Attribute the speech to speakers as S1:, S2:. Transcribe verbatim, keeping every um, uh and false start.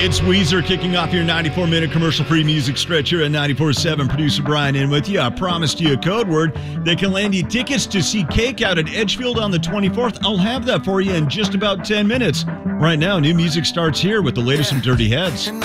S1: It's Weezer kicking off your ninety-four minute commercial-free music stretch here at ninety-four point seven. Producer Brian in with you. I promised you a code word that can land you tickets to see Cake out at Edgefield on the twenty-fourth. I'll have that for you in just about ten minutes. Right now, new music starts here with the latest from Dirty Heads.